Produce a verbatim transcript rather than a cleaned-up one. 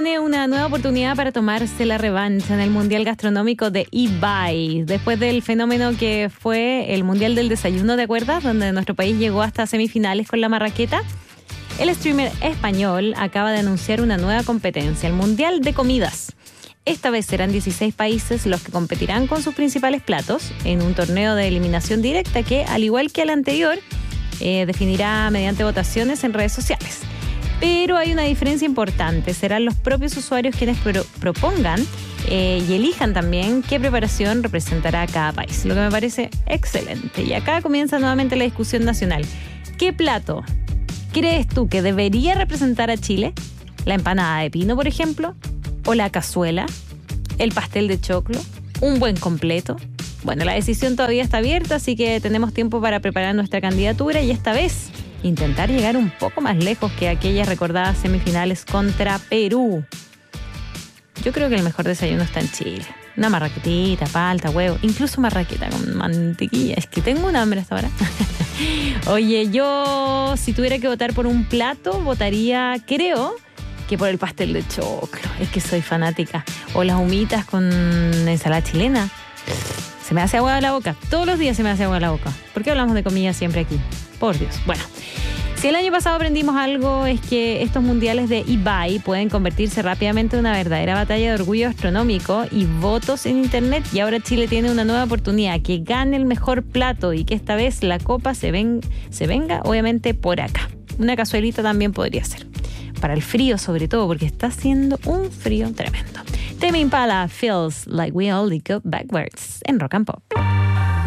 tiene una nueva oportunidad para tomarse la revancha en el Mundial Gastronómico de eBay. Después del fenómeno que fue el Mundial del Desayuno, ¿te acuerdas? Donde nuestro país llegó hasta semifinales con la marraqueta. El streamer español acaba de anunciar una nueva competencia, el Mundial de Comidas. Esta vez serán dieciséis países los que competirán con sus principales platos en un torneo de eliminación directa que, al igual que el anterior, eh, definirá mediante votaciones en redes sociales. Pero hay una diferencia importante. Serán los propios usuarios quienes pro- propongan eh, y elijan también qué preparación representará a cada país, lo que me parece excelente. Y acá comienza nuevamente la discusión nacional. ¿Qué plato crees tú que debería representar a Chile? ¿La empanada de pino, por ejemplo? ¿O la cazuela? ¿El pastel de choclo? ¿Un buen completo? Bueno, la decisión todavía está abierta, así que tenemos tiempo para preparar nuestra candidatura y esta vez intentar llegar un poco más lejos que aquellas recordadas semifinales contra Perú. Yo creo que el mejor desayuno está en Chile. Una marraquetita, palta, huevo, incluso marraqueta con mantequilla. Es que tengo un hambre hasta ahora. Oye, yo si tuviera que votar por un plato, votaría, creo, que por el pastel de choclo. Es que soy fanática. O las humitas con ensalada chilena. Se me hace agua a la boca. Todos los días se me hace agua a la boca. ¿Por qué hablamos de comida siempre aquí? Por Dios. Bueno, si el año pasado aprendimos algo, es que estos mundiales de eBay pueden convertirse rápidamente en una verdadera batalla de orgullo astronómico y votos en internet. Y ahora Chile tiene una nueva oportunidad, que gane el mejor plato y que esta vez la copa se, ven, se venga, obviamente, por acá. Una cazuelita también podría ser. Para el frío, sobre todo, porque está haciendo un frío tremendo. Tame Impala, Feels Like We Only Go Backwards en Rock and Pop.